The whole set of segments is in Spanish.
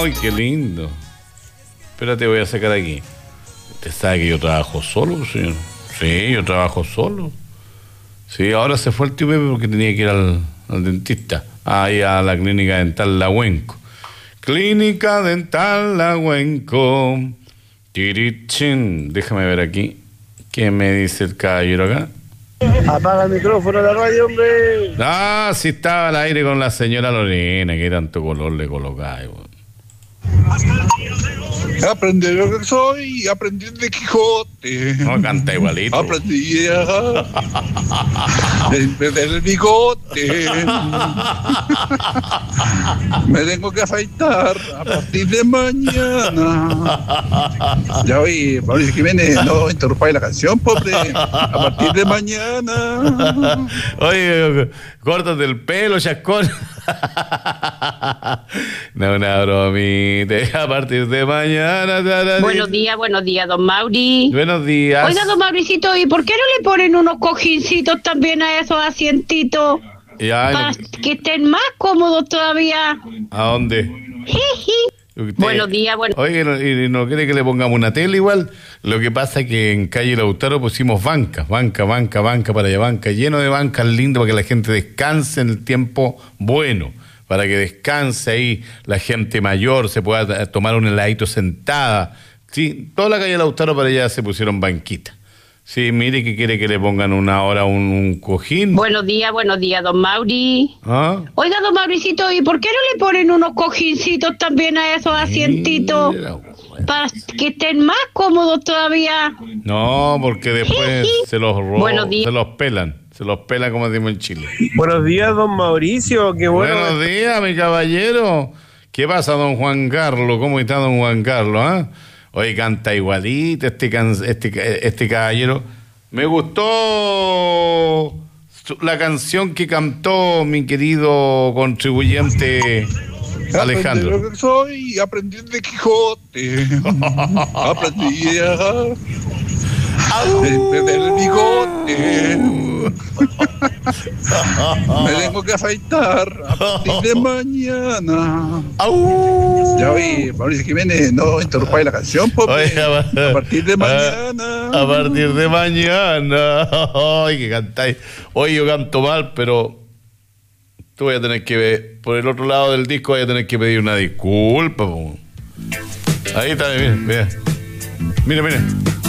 ¡Ay, qué lindo! Espérate, voy a sacar aquí. ¿Usted sabe que yo trabajo solo, señor? Sí, yo trabajo solo. Sí, ahora se fue el tío Pepe porque tenía que ir al dentista. Ahí a la clínica dental Lahuenco. Clínica dental Lahuenco. Tirichín. Déjame ver aquí. ¿Qué me dice el caballero acá? Apaga el micrófono de la radio, hombre. Ah, sí estaba al aire con la señora Lorena. Qué tanto color le colocáis. Aprendí lo que soy, aprendí de Quijote. No, canta igualito. Aprendí a perder el bigote. Me tengo que afeitar a partir de mañana. Ya oí, Mauricio Jiménez, no interrumpáis la canción, pobre. A partir de mañana. Oye, córtate el pelo, chascón. No, una bromita. A partir de mañana. Buenos días, don Mauri. Buenos días. Oiga, don Mauricito, ¿y por qué no le ponen unos cojincitos también a esos asientitos? Ya, Para que estén más cómodos todavía. ¿a dónde? Buenos días. Oye, ¿y no quiere que le pongamos una tele igual? Lo que pasa es que en calle Lautaro pusimos banca para allá, banca, lleno de bancas lindas para que la gente descanse en el tiempo bueno, para que descanse ahí la gente mayor, se pueda tomar un heladito sentada. Sí, toda la calle Lautaro para allá se pusieron banquitas. Sí, mire que quiere que le pongan una hora un cojín. Buenos días, don Mauri. ¿Ah? Oiga, don Mauricito, ¿y por qué no le ponen unos cojincitos también a esos asientitos? Para que estén más cómodos todavía. No, porque después se los roban, se los pelan como decimos en Chile. Buenos días, don Mauricio, qué bueno. Buenos días, mi caballero. ¿Qué pasa, don Juan Carlos? ¿Cómo está don Juan Carlos? ¿Ah? Oye, canta igualito este caballero. Me gustó la canción que cantó mi querido contribuyente Alejandro. Aprendí lo que soy, aprendí de Quijote. Aprendí a perder el bigote. Me tengo que afeitar a partir de mañana. Ya oí, Mauricio Jiménez, no interrumpáis la canción, pobre. A partir de mañana. A partir de mañana. Ay, que cantáis. Oye, yo canto mal, pero tú voy a tener que ver, por el otro lado del disco voy a tener que pedir una disculpa. Ahí está, mira.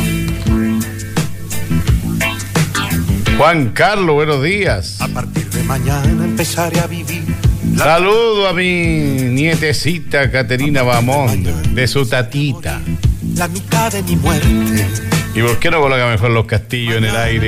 Juan Carlos, buenos días. A partir de mañana empezaré a vivir. Saludo a mi nietecita Caterina Bamón, de su tatita. La mitad de mi muerte. ¿Y por qué no coloca mejor Los Castillos en el aire?